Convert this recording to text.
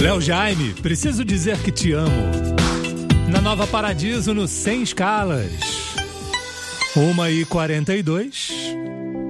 Léo Jaime, preciso dizer que te amo. Na Nova Paradiso, no Sem Escalas. 1h42.